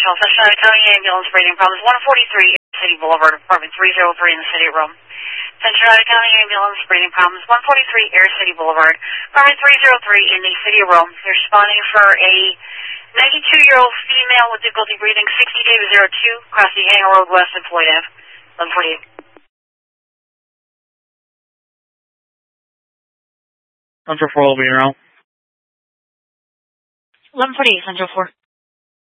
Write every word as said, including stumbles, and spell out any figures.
Central, Central County Ambulance, breathing problems, one forty-three City Boulevard, apartment three oh three in the city of Rome. Central County Ambulance, breathing problems, one forty-three Air City Boulevard, apartment three oh three in the city of Rome. They're responding for a ninety-two-year-old female with difficulty breathing, sixty Davis zero two, crossing Hanger Road west of Floyd Ave, eleven forty-eight. Central four will be around. eleven forty-eight, Central four.